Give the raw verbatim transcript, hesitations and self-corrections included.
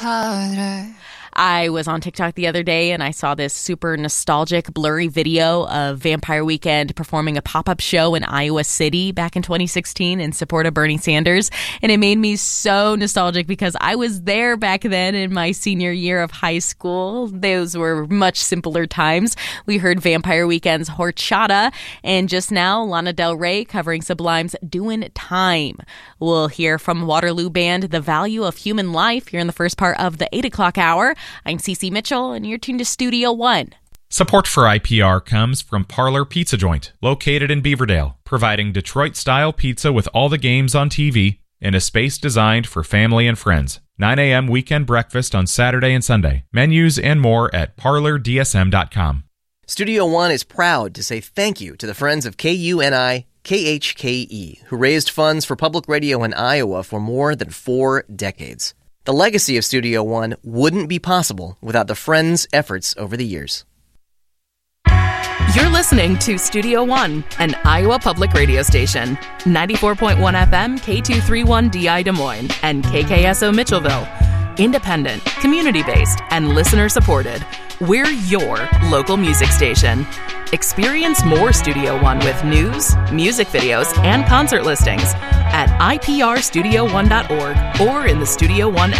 Padre. I was on TikTok the other day and I saw this super nostalgic, blurry video of Vampire Weekend performing a pop-up show in Iowa City back in twenty sixteen in support of Bernie Sanders. And it made me so nostalgic because I was there back then in my senior year of high school. Those were much simpler times. We heard Vampire Weekend's Horchata, and just now, Lana Del Rey covering Sublime's Doin' Time. We'll hear from Waterloo Band The Value of Human Life here in the first part of the eight o'clock hour. I'm Cece Mitchell, and you're tuned to Studio One. Support for I P R comes from Parlor Pizza Joint, located in Beaverdale, providing Detroit-style pizza with all the games on T V in a space designed for family and friends. nine a.m. weekend breakfast on Saturday and Sunday. Menus and more at parlor d s m dot com. Studio One is proud to say thank you to the friends of K U N I K H K E, who raised funds for public radio in Iowa for more than four decades. The legacy of Studio One wouldn't be possible without the friends' efforts over the years. You're listening to Studio One, an Iowa public radio station. ninety-four point one F M, K two thirty-one D I Des Moines, and K K S O Mitchellville. Independent, community-based, and listener-supported. We're your local music station. Experience more Studio One with news, music videos, and concert listings at I P R studio one dot org or in the Studio One